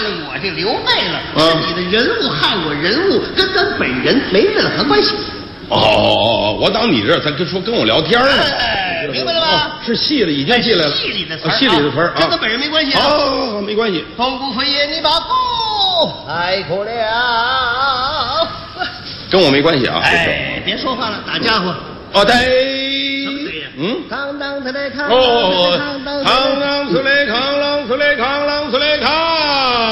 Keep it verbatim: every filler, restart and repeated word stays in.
我这刘备了，是你的人物害我人物，跟咱本人没任何关系。 哦哦哦，我当你这儿，他跟说跟我聊天呢。 哎，明白了吧？ 是戏里已经进来了， 戏里的词儿， 戏里的词儿啊， 跟咱本人没关系啊。 哦，没关系。 风骨飞也，你把弓开口了。 跟我没关系啊。 哎，别说话了，打家伙。 哦，对。 什么对呀？ 嗯。 当当他来康， 哦，康啷出来，康啷出来，康